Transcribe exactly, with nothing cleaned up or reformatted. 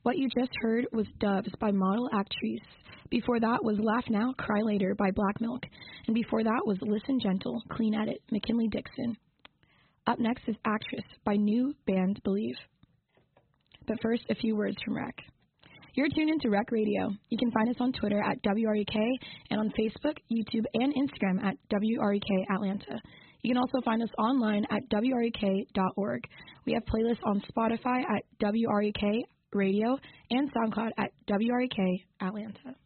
What you just heard was Doves by Model Actrice. Before that was Laugh Now, Cry Later by Black Milk. And before that was Listen Gentle, Clean Edit, McKinley Dixon. Up next is Actress by new band Believe. But first, a few words from Rec. You're tuned into Rec Radio. You can find us on Twitter at W R E K and on Facebook, YouTube, and Instagram at W R E K Atlanta. You can also find us online at W R E K dot org. We have playlists on Spotify at W R E K Radio and SoundCloud at W R E K Atlanta.